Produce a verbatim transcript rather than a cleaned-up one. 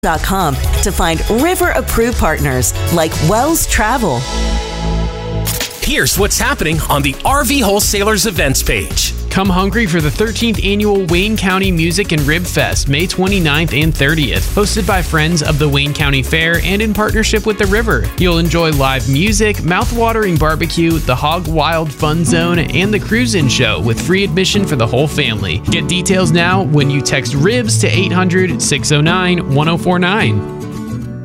dot com to find river-approved partners like Wells Travel. Here's what's happening on the R V Wholesalers events page. Come hungry for the thirteenth Annual Wayne County Music and Rib Fest, May twenty-ninth and thirtieth, hosted by Friends of the Wayne County Fair and in partnership with the River. You'll enjoy live music, mouth-watering barbecue, the Hog Wild Fun Zone, and the Cruisin' Show with free admission for the whole family. Get details now when you text RIBS to eight hundred, six oh nine, one oh four nine.